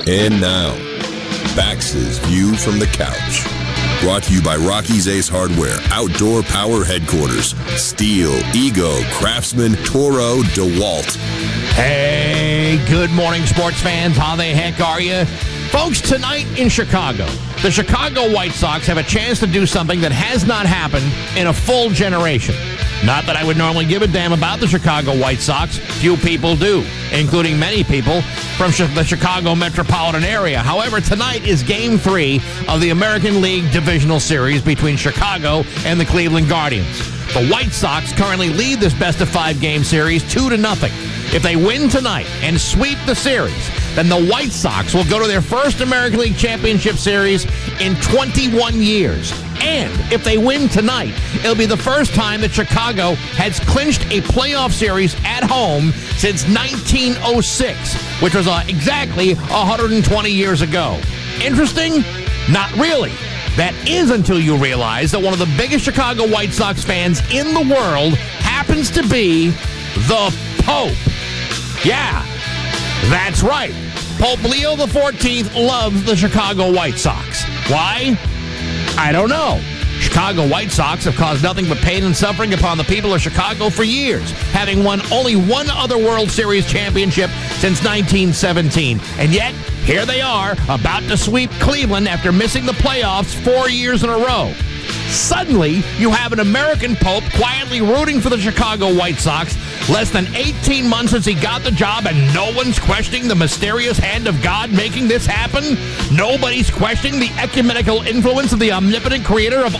And now, Bax's View from the Couch. Brought to you by Rocky's Ace Hardware, Outdoor Power Headquarters, Steel, Ego, Craftsman, Toro, DeWalt. Hey, good morning, sports fans. How the heck are you? Folks, tonight in Chicago, the Chicago White Sox have a chance to do something that has not happened in a full generation. Not that I would normally give a damn about the Chicago White Sox. Few people do, including many people from the Chicago metropolitan area. However, tonight is Game 3 of the American League Divisional Series between Chicago and the Cleveland Guardians. The White Sox currently lead this best-of-5 game series 2-0. If they win tonight and sweep the series, then the White Sox will go to their first American League Championship Series in 21 years. And if they win tonight, it'll be the first time that Chicago has clinched a playoff series at home since 1906, which was exactly 120 years ago. Interesting? Not really. That is until you realize that one of the biggest Chicago White Sox fans in the world happens to be the Pope. Yeah, that's right. Pope Leo XIV loves the Chicago White Sox. Why? I don't know. Chicago White Sox have caused nothing but pain and suffering upon the people of Chicago for years, having won only one other World Series championship since 1917. And yet, here they are, about to sweep Cleveland after missing the playoffs 4 years in a row. Suddenly, you have an American Pope quietly rooting for the Chicago White Sox less than 18 months since he got the job, and no one's questioning the mysterious hand of God making this happen? Nobody's questioning the ecumenical influence of the omnipotent creator of